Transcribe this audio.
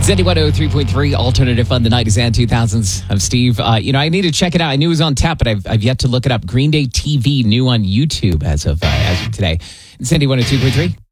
Sandy 103.3 Alternative Fun, the 90s and 2000s of Steve. I need to check it out. I knew it was on tap, but I've yet to look it up. Green Day TV, new on YouTube as of today. Sandy 102.3.